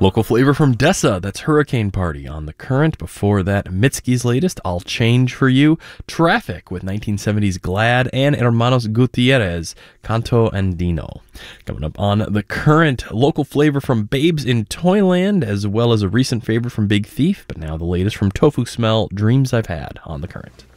Local flavor from Dessa, that's Hurricane Party on The Current. Before that, Mitski's latest, I'll Change For You. Traffic with 1970s Glad, and Hermanos Gutierrez, Canto Andino. Coming up on The Current, local flavor from Babes in Toyland, as well as a recent favorite from Big Thief, but now the latest from Tofu Smell, Dreams I've Had on The Current.